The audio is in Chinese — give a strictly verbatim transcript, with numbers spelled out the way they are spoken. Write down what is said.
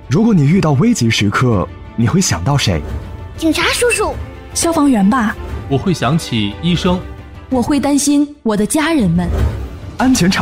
如果你遇到危急时刻，你会想到谁？ 警察叔叔。 消防员吧。 我会想起医生。 我会担心我的家人们。 安全场